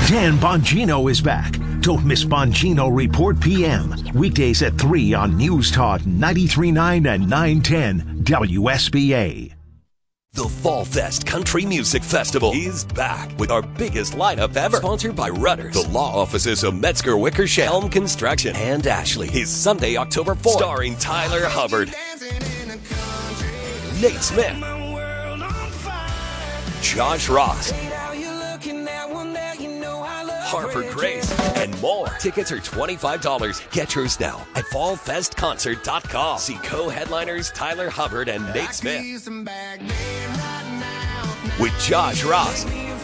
Dan Bongino is back. Don't miss Bongino Report PM. Weekdays at 3 on News Talk 93.9 and 910 WSBA. The Fall Fest Country Music Festival is back with our biggest lineup ever. Sponsored by Rudders, the law offices of Metzger Wickersham, Helm Construction, and Ashley. Is Sunday, October 4th. Starring Tyler Hubbard, Nate Smith, Josh Ross, Harper Grace, and more. Tickets are $25. Get yours now at fallfestconcert.com. See co-headliners Tyler Hubbard and Nate Smith with Josh Ross,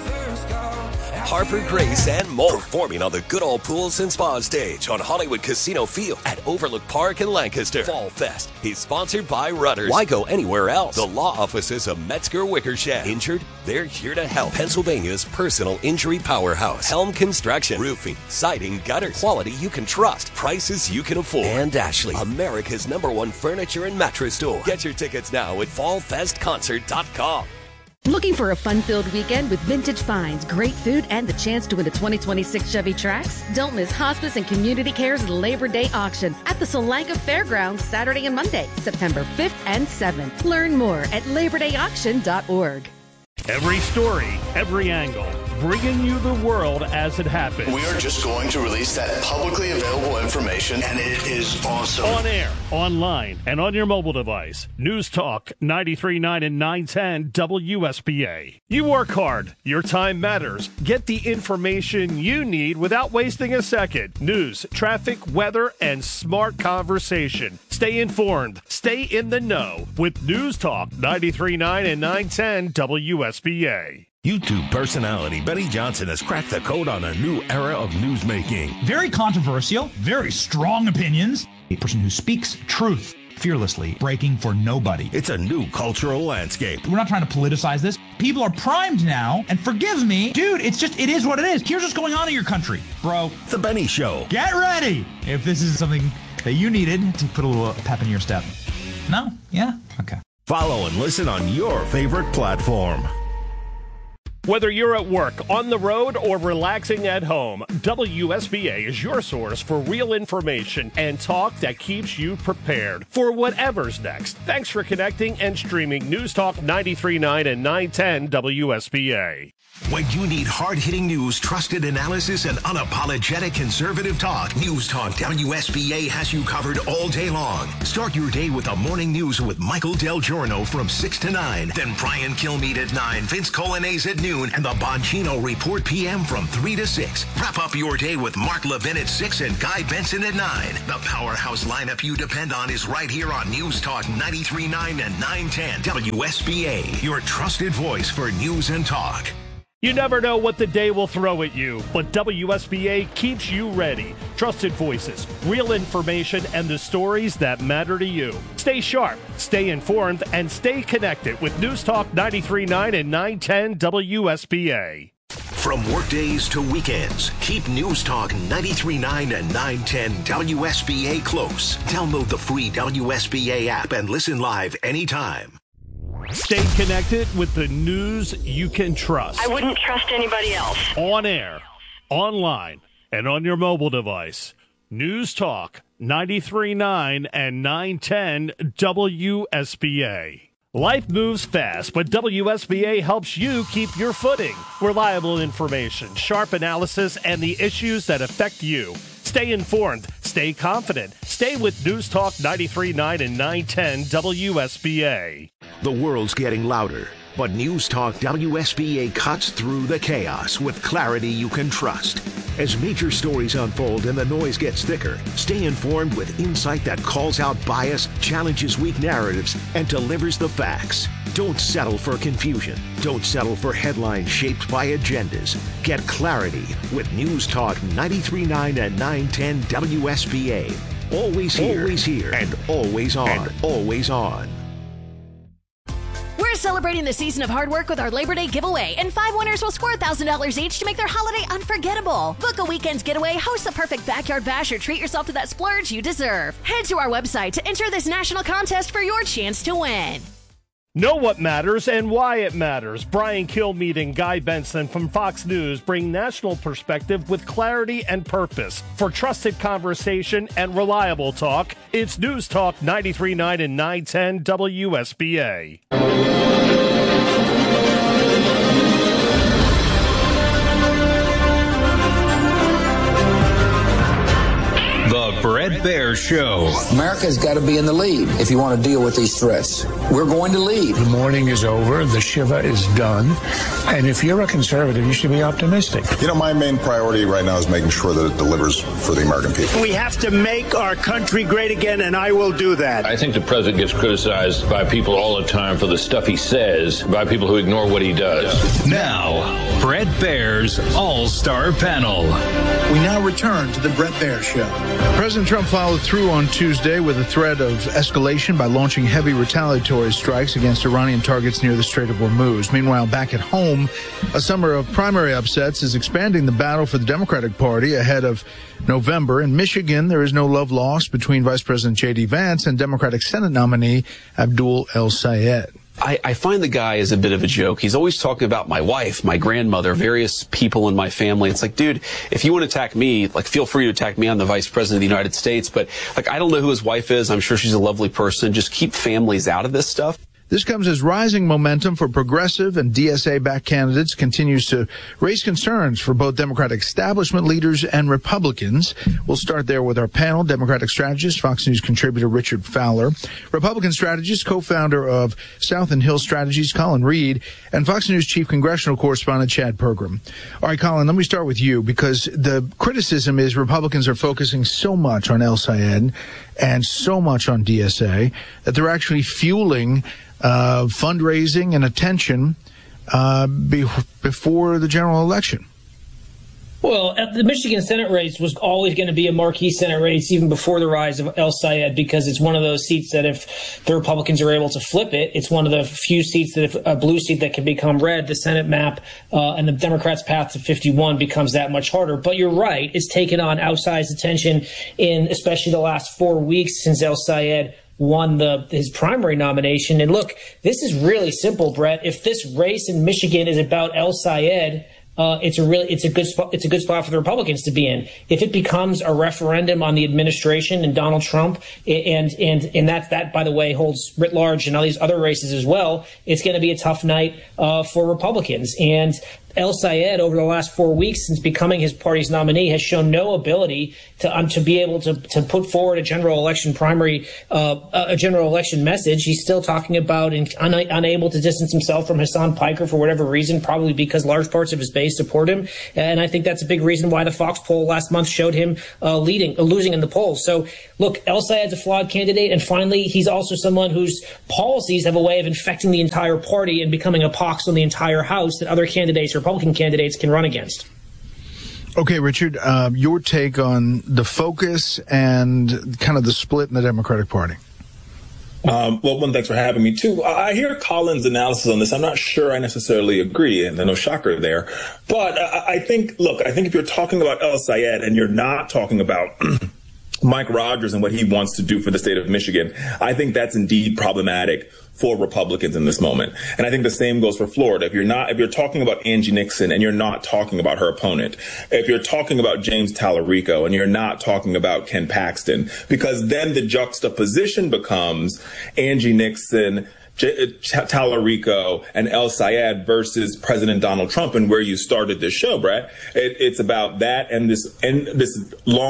Harper Grace, and more. Performing on the Good Old Pools and Spa stage on Hollywood Casino Field at Overlook Park in Lancaster. Fall Fest is sponsored by Rudders. Why go anywhere else? The law offices of Metzger Wickersham. Injured? They're here to help. Pennsylvania's personal injury powerhouse. Helm Construction. Roofing, siding, gutters. Quality you can trust. Prices you can afford. And Ashley, America's #1 furniture and mattress store. Get your tickets now at fallfestconcert.com. Looking for a fun-filled weekend with vintage finds, great food, and the chance to win the 2026 Chevy Trax? Don't miss Hospice and Community Care's Labor Day auction at the Solanka Fairgrounds Saturday and Monday, September 5th and 7th. Learn more at labordayauction.org. Every story, every angle, bringing you the world as it happens. We are just going to release that publicly available information, and it is awesome. On air, online, and on your mobile device. News Talk 93.9 and 910 WSBA. You work hard. Your time matters. Get the information you need without wasting a second. News, traffic, weather, and smart conversation. Stay informed. Stay in the know with News Talk 93.9 and 910 WSBA. YouTube personality Benny Johnson has cracked the code on a new era of newsmaking. Very controversial, very strong opinions. A person who speaks truth fearlessly, breaking for nobody. It's a new cultural landscape. We're not trying to politicize this. People are primed now, and forgive me, dude, it is what it is. Here's what's going on in your country, bro. The Benny Show. Get ready if this is something that you needed to put a little pep in your step. No? Yeah? Okay. Follow and listen on your favorite platform. Whether you're at work, on the road, or relaxing at home, WSBA is your source for real information and talk that keeps you prepared for whatever's next. Thanks for connecting and streaming News Talk 93.9 and 910 WSBA. When you need hard-hitting news, trusted analysis, and unapologetic conservative talk, News Talk WSBA has you covered all day long. Start your day with the morning news with Michael Del Giorno from 6 to 9. Then Brian Kilmeade at 9, Vince Colonnese at noon, and the Bongino Report PM from 3 to 6. Wrap up your day with Mark Levin at 6 and Guy Benson at 9. The powerhouse lineup you depend on is right here on News Talk 93.9 and 910 WSBA, your trusted voice for news and talk. You never know what the day will throw at you, but WSBA keeps you ready. Trusted voices, real information, and the stories that matter to you. Stay sharp, stay informed, and stay connected with News Talk 93.9 and 910 WSBA. From workdays to weekends, keep News Talk 93.9 and 910 WSBA close. Download the free WSBA app and listen live anytime. Stay connected with the news you can trust. I wouldn't trust anybody else. On air, online, and on your mobile device. News Talk 93.9 and 910 WSBA. Life moves fast, but WSBA helps you keep your footing. Reliable information, sharp analysis, and the issues that affect you. Stay informed, stay confident, stay with News Talk 93.9 and 910 WSBA. The world's getting louder, but News Talk WSBA cuts through the chaos with clarity you can trust. As major stories unfold and the noise gets thicker, stay informed with insight that calls out bias, challenges weak narratives, and delivers the facts. Don't settle for confusion. Don't settle for headlines shaped by agendas. Get clarity with News Talk 93.9 and 910 WSBA. Always here, and always on. We're celebrating the season of hard work with our Labor Day giveaway, and 5 winners will score $1,000 each to make their holiday unforgettable. Book a weekend's getaway, host a perfect backyard bash, or treat yourself to that splurge you deserve. Head to our website to enter this national contest for your chance to win. Know what matters and why it matters. Brian Kilmeade and Guy Benson from Fox News bring national perspective with clarity and purpose. For trusted conversation and reliable talk, it's News Talk 93.9 and 910 WSBA. The Bret Baier Show. America's got to be in the lead if you want to deal with these threats. We're going to lead. The mourning is over. The Shiva is done. And if you're a conservative, you should be optimistic. You know, my main priority right now is making sure that it delivers for the American people. We have to make our country great again, and I will do that. I think the president gets criticized by people all the time for the stuff he says, by people who ignore what he does. Now, Bret Baier's All-Star Panel. We now return to the Bret Baier Show. President Trump followed through on Tuesday with a threat of escalation by launching heavy retaliatory strikes against Iranian targets near the Strait of Hormuz. Meanwhile, back at home, a summer of primary upsets is expanding the battle for the Democratic Party ahead of November. In Michigan, there is no love lost between Vice President J.D. Vance and Democratic Senate nominee Abdul El-Sayed. I find the guy is a bit of a joke. He's always talking about my wife, my grandmother, various people in my family. It's like, dude, if you want to attack me, like, feel free to attack me. I'm the Vice President of the United States. But, like, I don't know who his wife is. I'm sure she's a lovely person. Just keep families out of this stuff. This comes as rising momentum for progressive and DSA-backed candidates continues to raise concerns for both Democratic establishment leaders and Republicans. We'll start there with our panel, Democratic strategist, Fox News contributor Richard Fowler, Republican strategist, co-founder of South and Hill Strategies, Colin Reed, and Fox News chief congressional correspondent Chad Pergram. All right, Colin, let me start with you because the criticism is Republicans are focusing so much on El-Sayed and so much on DSA that they're actually fueling fundraising and attention before the general election. Well, the Michigan Senate race was always going to be a marquee Senate race even before the rise of El-Sayed because it's one of those seats that if the Republicans are able to flip it, it's one of the few seats that if a blue seat that can become red, the Senate map and the Democrats' path to 51 becomes that much harder. But you're right. It's taken on outsized attention in especially the last 4 weeks since El-Sayed won his primary nomination. And look, this is really simple, Brett. If this race in Michigan is about El-Sayed, it's a good spot for the Republicans to be in. If it becomes a referendum on the administration and Donald Trump, and that by the way holds writ large in all these other races as well, it's going to be a tough night for Republicans. And El-Sayed, over the last 4 weeks since becoming his party's nominee, has shown no ability to be able to put forward a general election primary, a general election message. He's still talking about and unable to distance himself from Hassan Piker for whatever reason, probably because large parts of his base support him. And I think that's a big reason why the Fox poll last month showed him losing in the polls. So, look, El-Sayed's a flawed candidate, and finally, he's also someone whose policies have a way of infecting the entire party and becoming a pox on the entire House that other candidates, Republican candidates, can run against. Okay, Richard, your take on the focus and kind of the split in the Democratic Party. Well, one, thanks for having me, too. I hear Colin's analysis on this. I'm not sure I necessarily agree, and no shocker there. But I think if you're talking about El-Sayed and you're not talking about Mike Rogers and what he wants to do for the state of Michigan, I think that's indeed problematic for Republicans in this moment. And I think the same goes for Florida. If you're talking about Angie Nixon and you're not talking about her opponent, if you're talking about James Tallarico and you're not talking about Ken Paxton, because then the juxtaposition becomes Angie Nixon, Tallarico, and El-Sayed versus President Donald Trump, and where you started this show, Brett. It's about that and this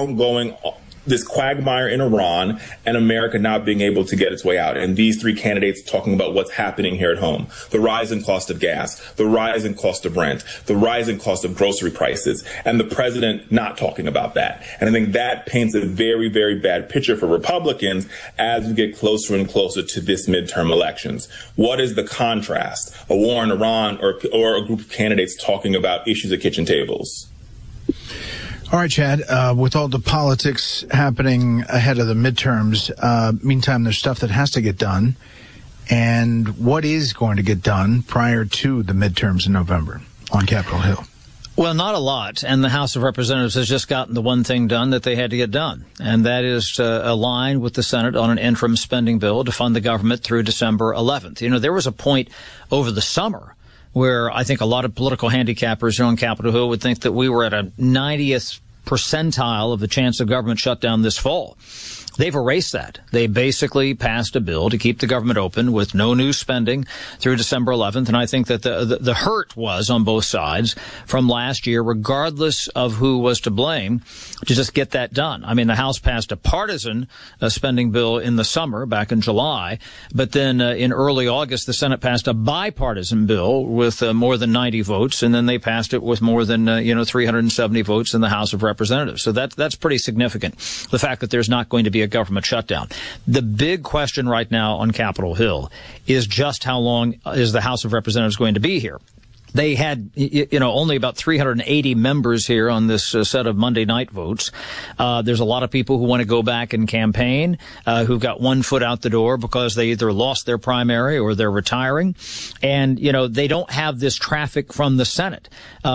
this quagmire in Iran and America not being able to get its way out. And these three candidates talking about what's happening here at home. The rise in cost of gas, the rise in cost of rent, the rise in cost of grocery prices, and the president not talking about that. And I think that paints a very, very bad picture for Republicans as we get closer and closer to this midterm elections. What is the contrast? A war in Iran or a group of candidates talking about issues at kitchen tables? All right, Chad, with all the politics happening ahead of the midterms, meantime, there's stuff that has to get done. And what is going to get done prior to the midterms in November on Capitol Hill? Well, not a lot. And the House of Representatives has just gotten the one thing done that they had to get done. And that is to align with the Senate on an interim spending bill to fund the government through December 11th. You know, there was a point over the summer where I think a lot of political handicappers on Capitol Hill would think that we were at a 90th percentile of the chance of government shutdown this fall. They've erased that. They basically passed a bill to keep the government open with no new spending through December 11th. And I think that the hurt was on both sides from last year, regardless of who was to blame, to just get that done. I mean, the House passed a partisan spending bill in the summer, back in July. But then in early August, the Senate passed a bipartisan bill with more than 90 votes. And then they passed it with more than, 370 votes in the House of Representatives. So that's pretty significant. The fact that there's not going to be a government shutdown. The big question right now on Capitol Hill is just how long is the House of Representatives going to be here? They had, only about 380 members here on this set of Monday night votes. There's a lot of people who want to go back and campaign, who've got one foot out the door because they either lost their primary or they're retiring. And, they don't have this traffic from the Senate.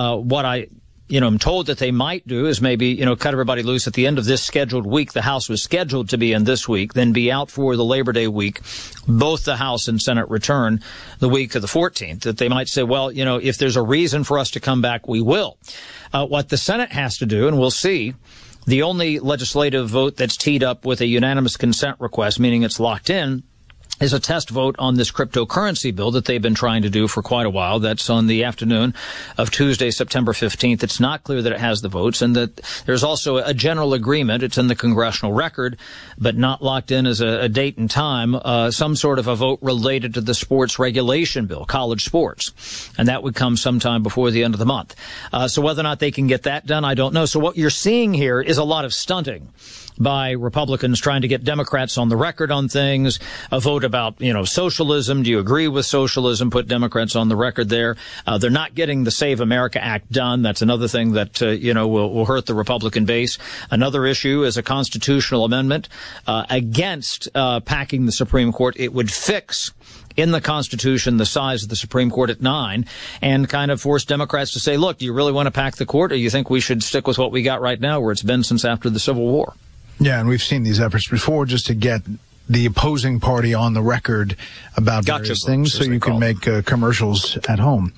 I'm told that they might do is maybe, cut everybody loose at the end of this scheduled week. The House was scheduled to be in this week, then be out for the Labor Day week. Both the House and Senate return the week of the 14th. That they might say, well, if there's a reason for us to come back, we will. What the Senate has to do, and we'll see, the only legislative vote that's teed up with a unanimous consent request, meaning it's locked in, is a test vote on this cryptocurrency bill that they've been trying to do for quite a while. That's on the afternoon of Tuesday, September 15th. It's not clear that it has the votes, and that there's also a general agreement. It's in the congressional record, but not locked in as a date and time, some sort of a vote related to the sports regulation bill, college sports. And that would come sometime before the end of the month. So whether or not they can get that done, I don't know. So what you're seeing here is a lot of stunting by Republicans trying to get Democrats on the record on things, a vote about, socialism. Do you agree with socialism? Put Democrats on the record there. They're not getting the Save America Act done. That's another thing that, will hurt the Republican base. Another issue is a constitutional amendment against packing the Supreme Court. It would fix in the Constitution the size of the Supreme Court at 9 and kind of force Democrats to say, look, do you really want to pack the court, or do you think we should stick with what we got right now where it's been since after the Civil War? Yeah, and we've seen these efforts before just to get the opposing party on the record about various things so you can make commercials at home.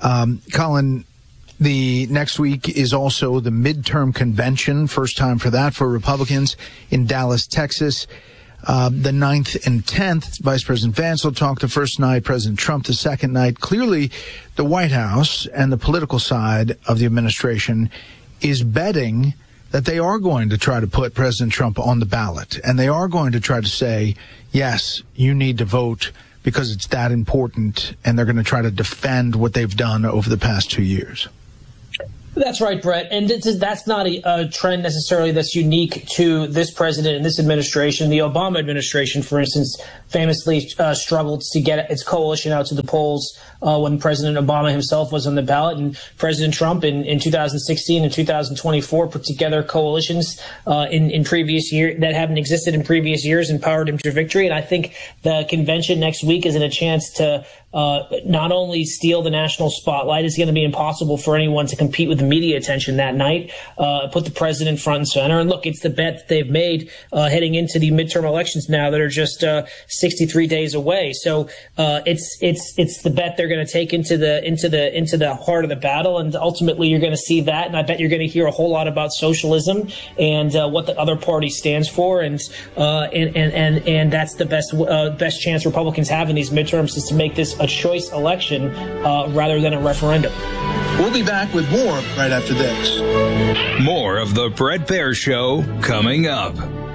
Colin, the next week is also the midterm convention, first time for that for Republicans in Dallas, Texas. The 9th and 10th, Vice President Vance will talk the first night, President Trump the second night. Clearly, the White House and the political side of the administration is betting that they are going to try to put President Trump on the ballot, and they are going to try to say, yes, you need to vote because it's that important, and they're going to try to defend what they've done over the past 2 years. That's right, Brett. And that's not a trend necessarily that's unique to this president and this administration. The Obama administration, for instance, famously struggled to get its coalition out to the polls when President Obama himself was on the ballot. And President Trump in 2016 and 2024 put together coalitions in previous years that haven't existed in previous years and powered him to victory. And I think the convention next week is a chance to not only steal the national spotlight, it's going to be impossible for anyone to compete with the media attention that night, put the president front and center. And look, it's the bet that they've made heading into the midterm elections now that are just 63 days away. So it's the bet they're going to take into the heart of the battle, and ultimately you're going to see that. And I bet you're going to hear a whole lot about socialism and what the other party stands for, and that's the best chance Republicans have in these midterms is to make this a choice election rather than a referendum. We'll be back with more right after this. More of the Bret Baier Show coming up.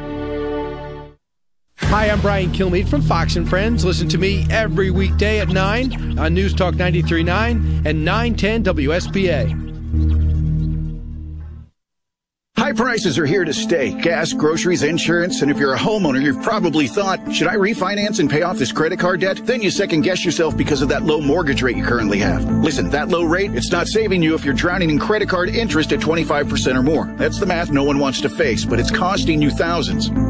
Hi, I'm Brian Kilmeade from Fox & Friends. Listen to me every weekday at 9 on News Talk 93.9 and 910 WSBA. High prices are here to stay. Gas, groceries, insurance, and if you're a homeowner, you've probably thought, should I refinance and pay off this credit card debt? Then you second guess yourself because of that low mortgage rate you currently have. Listen, that low rate, it's not saving you if you're drowning in credit card interest at 25% or more. That's the math no one wants to face, but it's costing you thousands.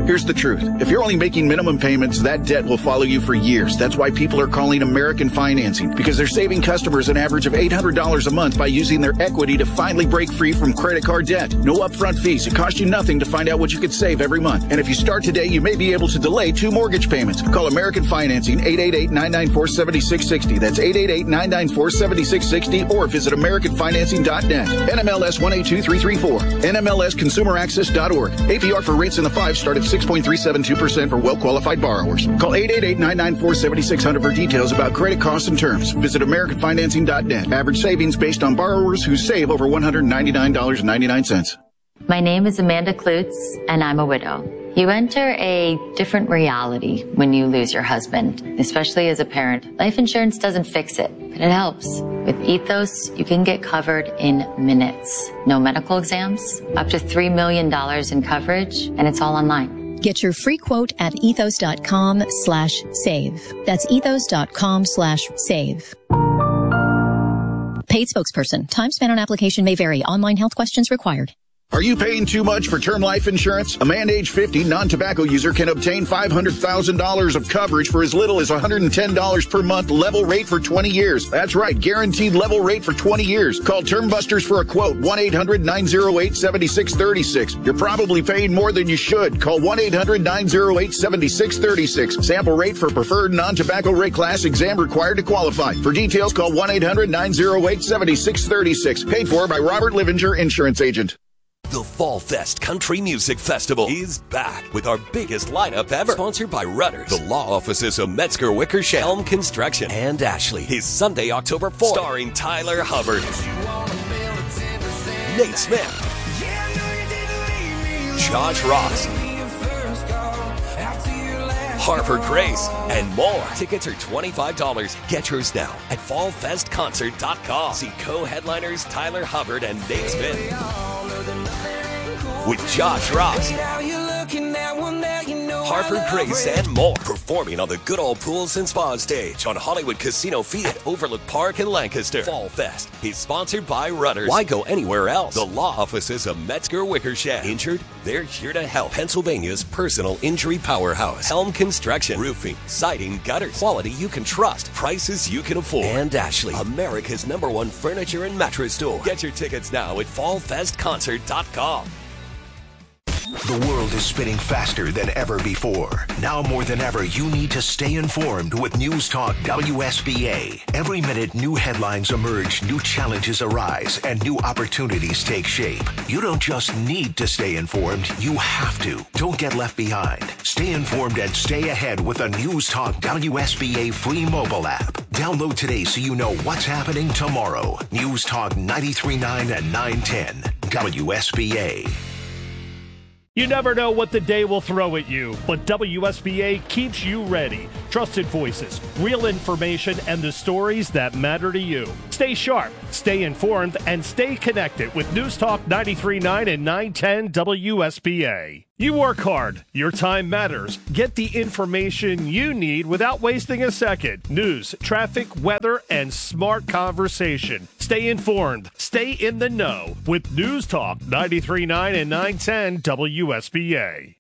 Here's the truth. If you're only making minimum payments, that debt will follow you for years. That's why people are calling American Financing, because they're saving customers an average of $800 a month by using their equity to finally break free from credit card debt. No upfront fees. It costs you nothing to find out what you could save every month. And if you start today, you may be able to delay 2 mortgage payments. Call American Financing, 888-994-7660. That's 888-994-7660, or visit AmericanFinancing.net. NMLS 182334. NMLSConsumerAccess.org. APR for rates in the 5 start at 6.372% for well-qualified borrowers. Call 888-994-7600 for details about credit costs and terms. Visit AmericanFinancing.net. Average savings based on borrowers who save over $199.99. My name is Amanda Klutz, and I'm a widow. You enter a different reality when you lose your husband, especially as a parent. Life insurance doesn't fix it, but it helps. With Ethos, you can get covered in minutes. No medical exams, up to $3 million in coverage, and it's all online. Get your free quote at ethos.com/save. That's ethos.com/save. Paid spokesperson. Time spent on application may vary. Online health questions required. Are you paying too much for term life insurance? A man age 50 non-tobacco user can obtain $500,000 of coverage for as little as $110 per month, level rate for 20 years. That's right, guaranteed level rate for 20 years. Call Term Busters for a quote, 1-800-908-7636. You're probably paying more than you should. Call 1-800-908-7636. Sample rate for preferred non-tobacco rate class, exam required to qualify. For details, call 1-800-908-7636. Paid for by Robert Livinger, insurance agent. The Fall Fest Country Music Festival is back with our biggest lineup ever. Sponsored by Rudders, the law offices of Metzger Wickersham, Helm Construction, and Ashley. Is Sunday, October 4th. Starring Tyler Hubbard, Nate Smith, Josh Ross, Harper Grace, and more. Tickets are $25. Get yours now at fallfestconcert.com. See co-headliners Tyler Hubbard and Nate Smith with Josh Ross, Harper Grace, and more. Performing on the Good Old Pools and Spa stage on Hollywood Casino Field at Overlook Park in Lancaster. Fall Fest is sponsored by Rudders. Why go anywhere else? The law offices of Metzger Wickersham. Injured? They're here to help. Pennsylvania's personal injury powerhouse. Helm Construction. Roofing, siding, gutters. Quality you can trust. Prices you can afford. And Ashley, America's #1 furniture and mattress store. Get your tickets now at fallfestconcert.com. The world is spinning faster than ever before. Now more than ever, you need to stay informed with News Talk WSBA. Every minute, new headlines emerge, new challenges arise, and new opportunities take shape. You don't just need to stay informed, you have to. Don't get left behind. Stay informed and stay ahead with a News Talk WSBA free mobile app. Download today so you know what's happening tomorrow. News Talk 93.9 and 910 WSBA. You never know what the day will throw at you, but WSBA keeps you ready. Trusted voices, real information, and the stories that matter to you. Stay sharp, stay informed, and stay connected with News Talk 93.9 and 910 WSBA. You work hard. Your time matters. Get the information you need without wasting a second. News, traffic, weather, and smart conversation. Stay informed. Stay in the know with News Talk 93.9 and 910 WSBA.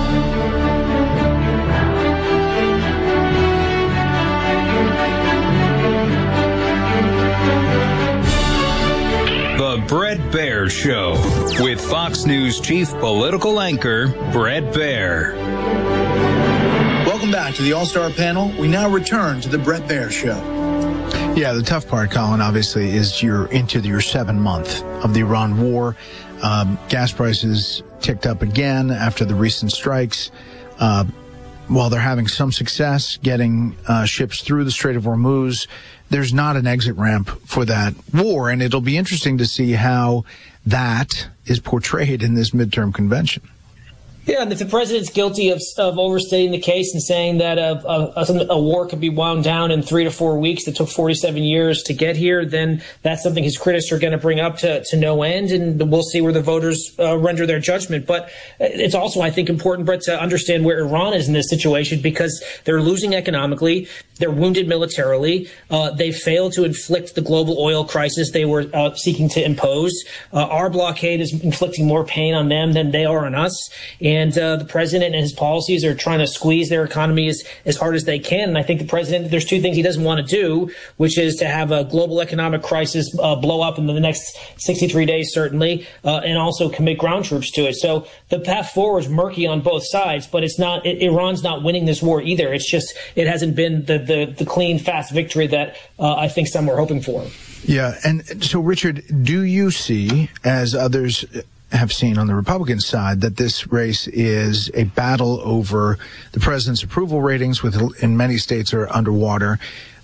The Bret Baier Show with Fox News chief political anchor Bret Baier. Welcome back to the All-Star Panel. We now return to the Bret Baier Show. Yeah, the tough part, Colin, obviously, is you're into your 7th month of the Iran war. Gas prices ticked up again after the recent strikes. While they're having some success getting ships through the Strait of Hormuz, there's not an exit ramp for that war, and it'll be interesting to see how that is portrayed in this midterm convention. Yeah, and if the president's guilty of overstating the case and saying that a war could be wound down in 3 to 4 weeks that took 47 years to get here, then that's something his critics are going to bring up to no end, and we'll see where the voters render their judgment. But it's also, I think, important, Brett, to understand where Iran is in this situation, because they're losing economically. They're wounded militarily. They failed to inflict the global oil crisis they were seeking to impose. Our blockade is inflicting more pain on them than they are on us. And the president and his policies are trying to squeeze their economy as hard as they can. And I think the president, there's two things he doesn't want to do, which is to have a global economic crisis blow up in the next 63 days, certainly, and also commit ground troops to it. So the path forward is murky on both sides, but it's not, Iran's not winning this war either. It's just, it hasn't been the clean, fast victory that I think some were hoping for. Yeah. And so, Richard, do you see, as others have seen on the Republican side, that this race is a battle over the president's approval ratings, which in many states are underwater,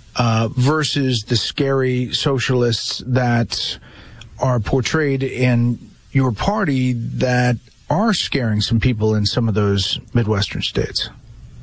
versus the scary socialists that are portrayed in your party that are scaring some people in some of those Midwestern states?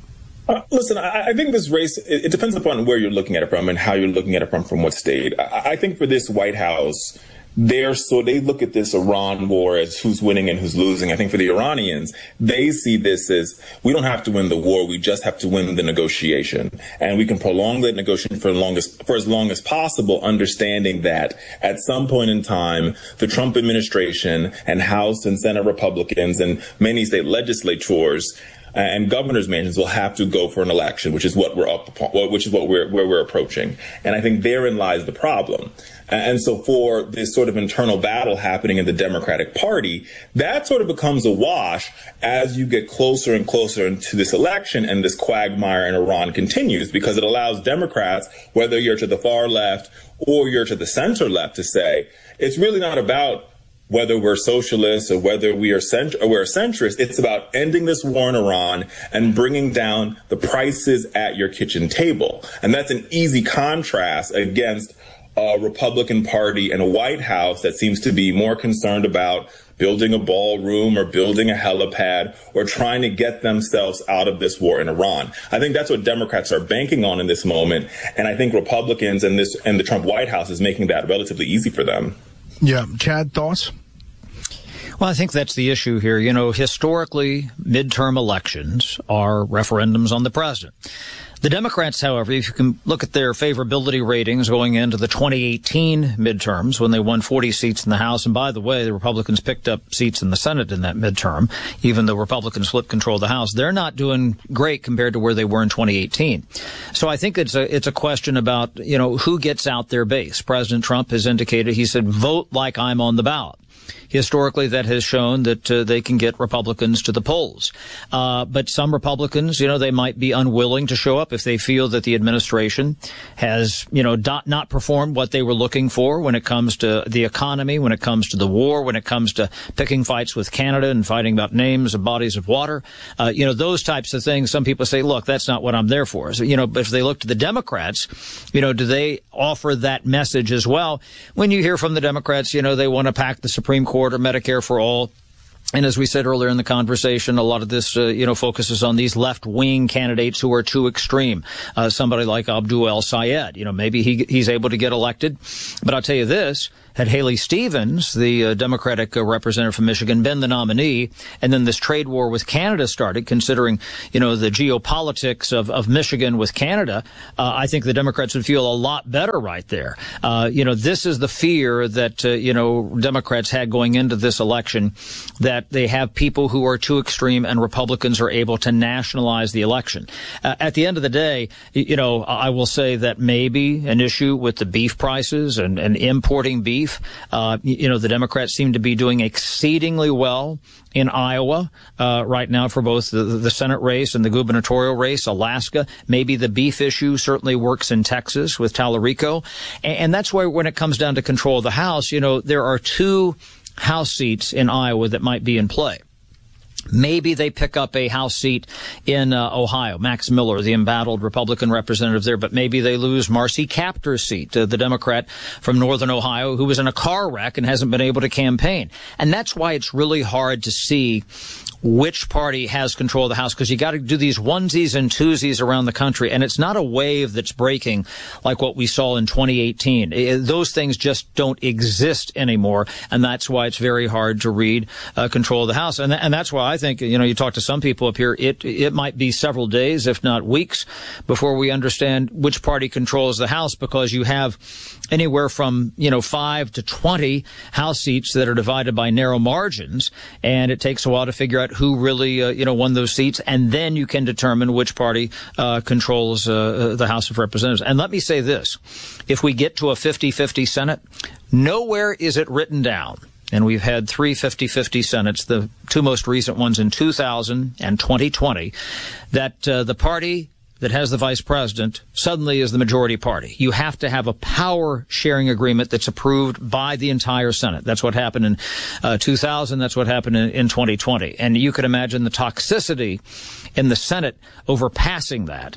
Listen, I think this race, it depends upon where you're looking at it from and how you're looking at it from what state. I think for this White House, they look at this Iran war as who's winning and who's losing. I think for the Iranians, they see this as, we don't have to win the war, we just have to win the negotiation. And we can prolong that negotiation for as long as possible, understanding that at some point in time, the Trump administration and House and Senate Republicans and many state legislatures and governor's mansions will have to go for an election, which is what we're up upon, which is what we're approaching. And I think therein lies the problem. And so for this sort of internal battle happening in the Democratic Party, that sort of becomes a wash as you get closer and closer into this election and this quagmire in Iran continues, because it allows Democrats, whether you're to the far left or you're to the center left, to say, it's really not about whether we're socialists or whether we're centrist. It's about ending this war in Iran and bringing down the prices at your kitchen table. And that's an easy contrast against a Republican Party and a White House that seems to be more concerned about building a ballroom or building a helipad or trying to get themselves out of this war in Iran. I think that's what Democrats are banking on in this moment. And I think Republicans and the Trump White House is making that relatively easy for them. Yeah. Chad, thoughts? Well, I think that's the issue here. You know, historically, midterm elections are referendums on the president. The Democrats, however, if you can look at their favorability ratings going into the 2018 midterms when they won 40 seats in the House, and by the way, the Republicans picked up seats in the Senate in that midterm, even though Republicans flipped control of the House, they're not doing great compared to where they were in 2018. So I think it's a question about, you know, who gets out their base. President Trump has indicated, he said, vote like I'm on the ballot. Historically, that has shown that they can get Republicans to the polls. But some Republicans, you know, they might be unwilling to show up if they feel that the administration has, you know, not performed what they were looking for when it comes to the economy, when it comes to the war, when it comes to picking fights with Canada and fighting about names of bodies of water. You know, those types of things. Some people say, look, that's not what I'm there for. So, you know, but if they look to the Democrats, you know, do they offer that message as well? When you hear from the Democrats, you know, they want to pack the Supreme Court or Medicare for all. And as we said earlier in the conversation, a lot of this, focuses on these left-wing candidates who are too extreme. Somebody like Abdul El-Sayed, you know, maybe he's able to get elected. But I'll tell you this, had Haley Stevens, the Democratic representative from Michigan, been the nominee, and then this trade war with Canada started, considering, you know, the geopolitics of Michigan with Canada, I think the Democrats would feel a lot better right there. This is the fear that, Democrats had going into this election, that they have people who are too extreme and Republicans are able to nationalize the election. At the end of the day, I will say that maybe an issue with the beef prices and importing beef, the Democrats seem to be doing exceedingly well in Iowa right now for both the Senate race and the gubernatorial race. Alaska, maybe the beef issue certainly works in Texas with Tallarico. And that's why when it comes down to control of the House, there are 2 House seats in Iowa that might be in play. Maybe they pick up a House seat in Ohio, Max Miller, the embattled Republican representative there, but maybe they lose Marcy Kaptur's seat, the Democrat from Northern Ohio who was in a car wreck and hasn't been able to campaign. And that's why it's really hard to see which party has control of the House, because you got to do these onesies and twosies around the country, and it's not a wave that's breaking like what we saw in 2018. Those things just don't exist anymore, and that's why it's very hard to read control of the House. And that's why I think, you talk to some people up here, it might be several days, if not weeks, before we understand which party controls the House, because you have anywhere from 5 to 20 House seats that are divided by narrow margins, and it takes a while to figure out who really won those seats, and then you can determine which party controls the House of Representatives. And let me say this: if we get to a 50-50 Senate, nowhere is it written down, and we've had 3 50-50 Senates, the two most recent ones in 2000 and 2020, that the party that has the vice president suddenly is the majority party. You have to have a power sharing agreement that's approved by the entire Senate. That's what happened in 2000. That's what happened in 2020. And you can imagine the toxicity in the Senate over passing that.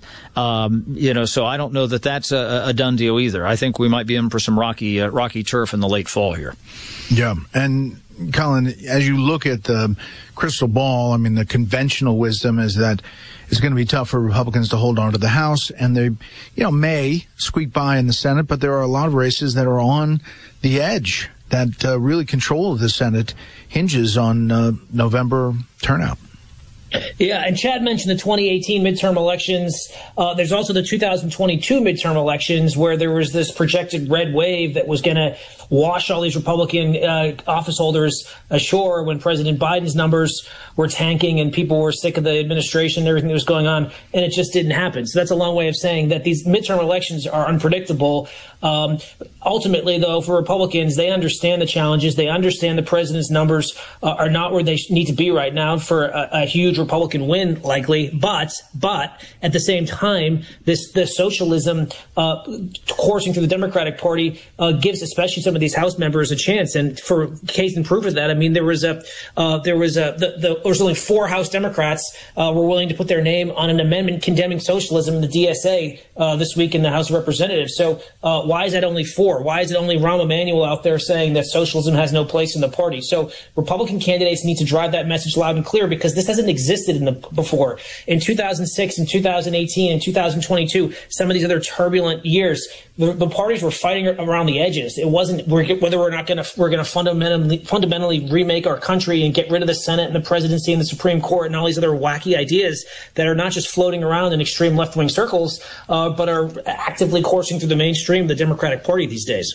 So I don't know that that's a done deal either. I think we might be in for some rocky turf in the late fall here. Yeah. And Colin, as you look at the crystal ball, I mean, the conventional wisdom is that it's going to be tough for Republicans to hold on to the House, and they, may squeak by in the Senate, but there are a lot of races that are on the edge that really control of the Senate hinges on November turnout. Yeah, and Chad mentioned the 2018 midterm elections. There's also the 2022 midterm elections, where there was this projected red wave that was going to wash all these Republican office holders ashore when President Biden's numbers were tanking and people were sick of the administration and everything that was going on, and it just didn't happen. So that's a long way of saying that these midterm elections are unpredictable. Ultimately, though, for Republicans, they understand the challenges. They understand the president's numbers are not where they need to be right now for a huge Republican win, likely. But at the same time, this socialism coursing through the Democratic Party gives especially some of these House members a chance. And for case in proof of that, I mean, there was only 4 House Democrats were willing to put their name on an amendment condemning socialism in the DSA this week in the House of Representatives. So why is that only 4? Why is it only Rahm Emanuel out there saying that socialism has no place in the party? So Republican candidates need to drive that message loud and clear, because this hasn't existed before. In 2006 and 2018 and 2022, some of these other turbulent years, the parties were fighting around the edges. It wasn't whether we're going to fundamentally remake our country and get rid of the Senate and the presidency and the Supreme Court and all these other wacky ideas that are not just floating around in extreme left-wing circles, but are actively coursing through the mainstream of the Democratic Party these days.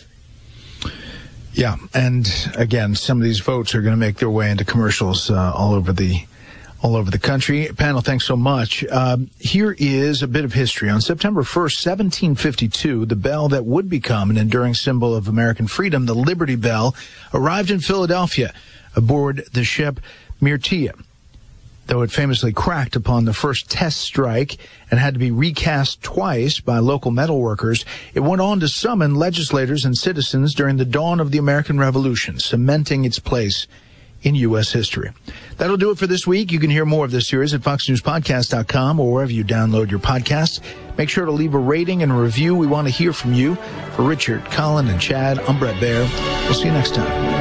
Yeah, and again, some of these votes are going to make their way into commercials all over the country. Panel, thanks so much. Here is a bit of history. On September 1st, 1752, the bell that would become an enduring symbol of American freedom, the Liberty Bell, arrived in Philadelphia aboard the ship Myrtia. Though it famously cracked upon the first test strike and had to be recast twice by local metal workers, it went on to summon legislators and citizens during the dawn of the American Revolution, cementing its place in U.S. history. That'll do it for this week. You can hear more of this series at foxnewspodcast.com or wherever you download your podcasts. Make sure to leave a rating and a review. We want to hear from you. For Richard, Colin, and Chad, I'm Brett Baer. We'll see you next time.